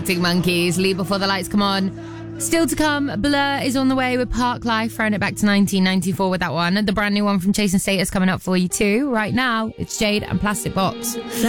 Arctic Monkeys, Leave Before the Lights Come On. Still to come, Blur is on the way with Park Life, throwing it back to 1994 with that one. The brand new one from Chase and Status coming up for you too. Right now, it's Jade and Plastic Box.